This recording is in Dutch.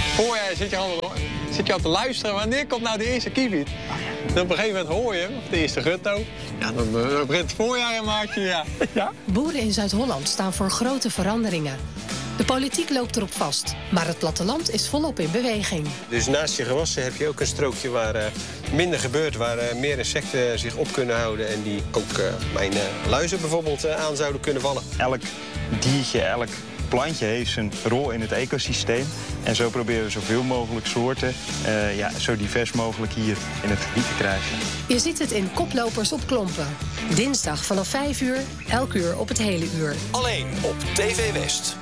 Voorjaar zit je al te luisteren. Wanneer komt nou de eerste kieviet? Dan op een gegeven moment hoor je hem, of de eerste gutto. Ja, dan begint het voorjaar een maatje, ja. Ja. Boeren in Zuid-Holland staan voor grote veranderingen. De politiek loopt erop vast, maar het platteland is volop in beweging. Dus naast je gewassen heb je ook een strookje waar minder gebeurt, waar meer insecten zich op kunnen houden en die ook mijn luizen bijvoorbeeld aan zouden kunnen vallen. Elk diertje, elk plantje heeft zijn rol in het ecosysteem. En zo proberen we zoveel mogelijk soorten, zo divers mogelijk hier in het gebied te krijgen. Je ziet het in Koplopers op Klompen. Dinsdag vanaf 5 uur, elk uur op het hele uur. Alleen op TV West.